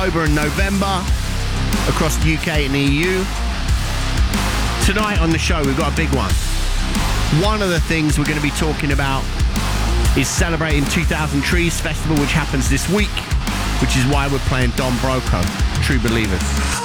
October and November across the UK and EU. Tonight on the show, we've got a big one. One of the things we're going to be talking about is celebrating 2000 Trees Festival, which happens this week, which is why we're playing Don Broco, True Believers.